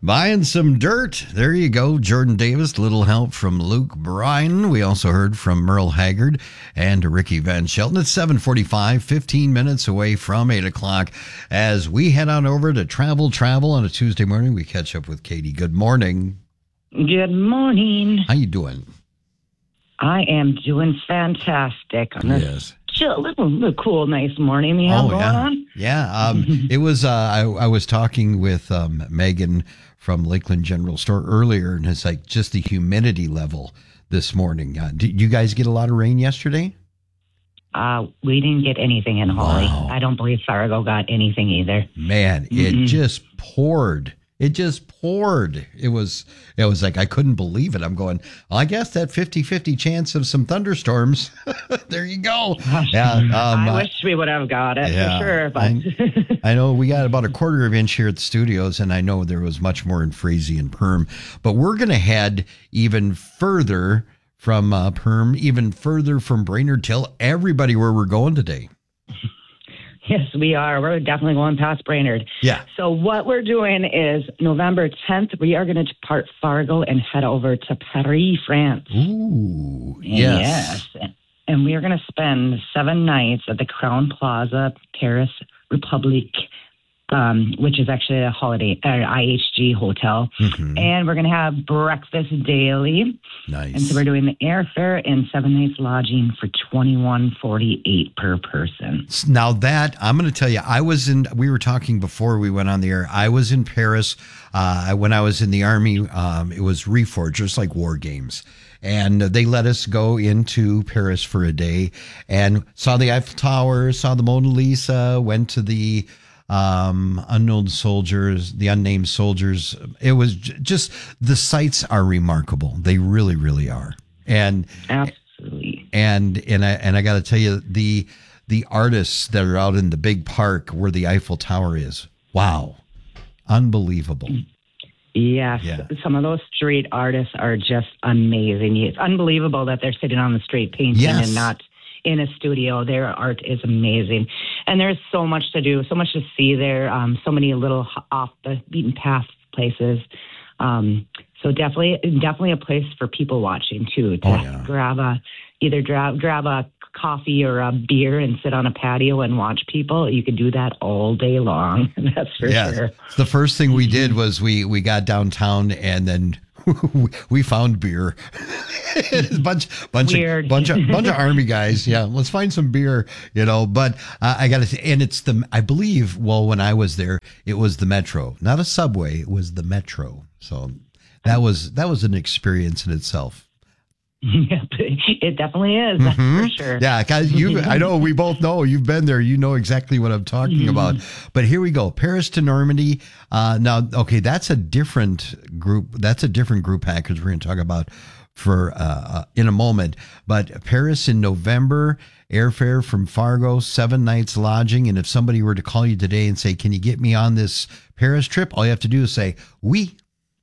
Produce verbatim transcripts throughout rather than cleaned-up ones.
Buying some dirt. There you go. Jordan Davis, little help from Luke Bryan. We also heard from Merle Haggard and Ricky Van Shelton at seven forty-five, fifteen minutes away from eight o'clock. As we head on over to Travel Travel on a Tuesday morning, we catch up with Katie. Good morning. Good morning. How you doing? I am doing fantastic on this Yes. chill, little, little cool, nice morning we have Oh, going yeah. on. Yeah. Um, it was, uh, I, I was talking with um, Megan from Lakeland General Store earlier, and it's like just the humidity level this morning. Uh, did you guys get a lot of rain yesterday? Uh, we didn't get anything in Holly. Wow. I don't believe Fargo got anything either. Man, it Mm-mm. just poured. It just poured. It was it was like I couldn't believe it. I'm going, well, I guess that fifty-fifty chance of some thunderstorms. There you go. Yeah, um, I uh, wish we would have got it yeah, for sure. But I, I know we got about a quarter of an inch here at the studios, and I know there was much more in Frazee and Perm. But we're going to head even further from uh, Perm, even further from Brainerd. Tell everybody where we're going today. yes, we are. We're definitely going past Brainerd. Yeah. So what we're doing is November tenth, we are going to depart Fargo and head over to Paris, France. Ooh, yes. Yes. And we are going to spend seven nights at the Crown Plaza, Paris Republic, um, which is actually a holiday uh, I H G hotel. Mhm. And we're going to have breakfast daily. Nice. And so we're doing the airfare and seven nights lodging for twenty-one forty-eight per person. Now that I'm going to tell you, I was in, we were talking before we went on the air. I was in Paris uh, when I was in the Army. Um, it was Reforged, just like war games. And they let us go into Paris for a day and saw the Eiffel Tower, saw the Mona Lisa, went to the um, unknown soldiers, the unnamed soldiers. It was j- just, the sights are remarkable. They really, really are. And Absolutely. and and I and I got to tell you, the the artists that are out in the big park where the Eiffel Tower is, wow, unbelievable. Yes, Yeah. some of those street artists are just amazing. It's unbelievable that they're sitting on the street painting Yes. and not in a studio. Their art is amazing. And there's so much to do, so much to see there, um, so many little h- off the beaten path places. Um, so definitely, definitely a place for people watching too, to Oh, yeah. grab a, either grab, grab a coffee or a beer and sit on a patio and watch people. You could do that all day long. That's for Yeah, sure. the first thing we did was we we got downtown and then we found beer. bunch bunch Weird. of bunch of bunch of Army guys. Yeah, let's find some beer. You know, but uh, I got to say, and it's the I believe. Well, when I was there, it was the Metro, not a subway. It was the Metro. So that was that was an experience in itself. Yep, it definitely is. That's for sure. Yeah, guys, you I know we both know you've been there. You know exactly what I'm talking Mm-hmm. about. But here we go. Paris to Normandy. Uh, now, okay, that's a different group. That's a different group package we're going to talk about for uh, uh, in a moment. But Paris in November, airfare from Fargo, seven nights lodging. And if somebody were to call you today and say, "Can you get me on this Paris trip?" all you have to do is say, "Oui."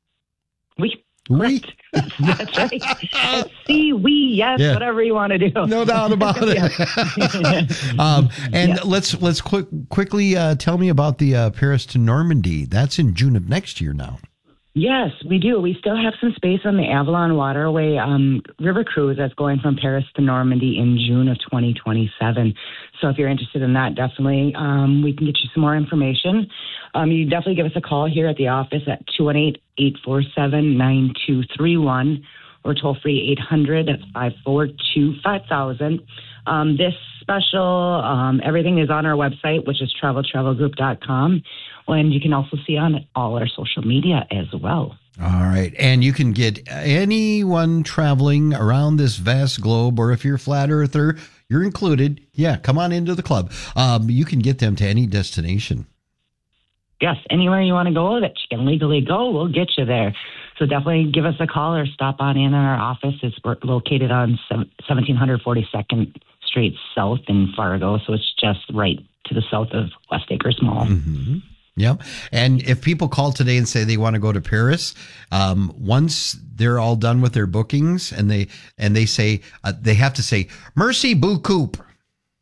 We. Oui. That's right. See, we, yes, Yeah. whatever you want to do. No doubt about it. um, and Yeah. let's let's quick, quickly uh, tell me about the uh, Paris to Normandy. That's in June of next year now. Yes, we do. We still have some space on the Avalon Waterway um, river cruise that's going from Paris to Normandy in June of twenty twenty-seven. So if you're interested in that, definitely um, we can get you some more information. Um, you definitely give us a call here at the office at two one eight, eight four seven, nine two three one or toll free eight hundred at five four two, five thousand. Um, this special, um, everything is on our website, which is travel travel group dot com. And you can also see on all our social media as well. All right. And you can get anyone traveling around this vast globe, or if you're a flat earther, you're included. Yeah, come on into the club. Um, you can get them to any destination. Yes, anywhere you want to go that you can legally go, we'll get you there. So definitely give us a call or stop on in our office. It's we're located on seventeen forty-second Street South in Fargo. So it's just right to the south of West Acres Mall. Mm-hmm. Yep. And if people call today and say they want to go to Paris, um, once they're all done with their bookings and they and they say uh, they have to say merci beaucoup.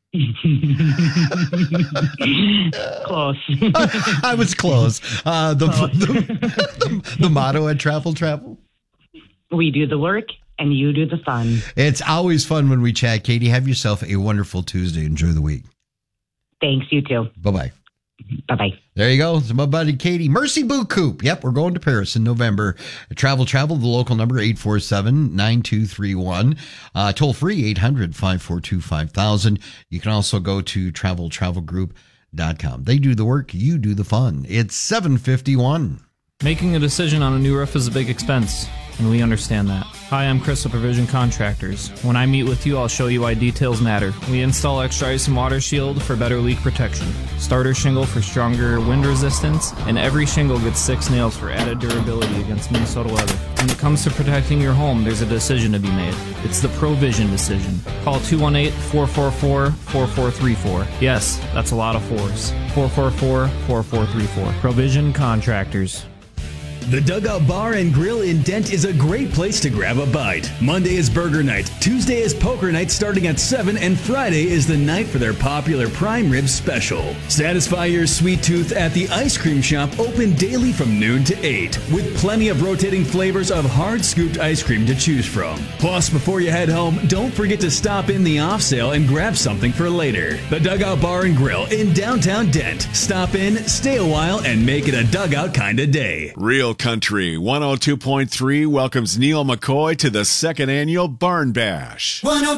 Close. I was close. Uh, the, close. the, the motto at Travel Travel? We do the work and you do the fun. It's always fun when we chat. Katie, have yourself a wonderful Tuesday. Enjoy the week. Thanks, you too. Bye-bye. Bye-bye. There you go. It's my buddy Katie. Mercy Boot Coupe. Yep, we're going to Paris in November. Travel, travel. The local number, eight four seven, nine two three one. Uh, toll free, eight hundred, five four two, five thousand. You can also go to travel travel group dot com. They do the work. You do the fun. It's seven fifty-one. Making a decision on a new roof is a big expense, and we understand that. Hi, I'm Chris of Provision Contractors. When I meet with you, I'll show you why details matter. We install extra ice and water shield for better leak protection, starter shingle for stronger wind resistance, and every shingle gets six nails for added durability against Minnesota weather. When it comes to protecting your home, there's a decision to be made. It's the Provision decision. Call two one eight, four four four, four four three four. Yes, that's a lot of fours. four four four, four four three four. Provision Contractors. The Dugout Bar and Grill in Dent is a great place to grab a bite. Monday is burger night, Tuesday is poker night starting at seven, and Friday is the night for their popular prime rib special. Satisfy your sweet tooth at the ice cream shop, open daily from noon to eight, with plenty of rotating flavors of hard scooped ice cream to choose from. Plus, before you head home, don't forget to stop in the off sale and grab something for later. The Dugout Bar and Grill in downtown Dent. Stop in, stay a while, and make it a dugout kind of day. Real Country one oh two point three welcomes Neil McCoy to the second annual Barn Bash. one oh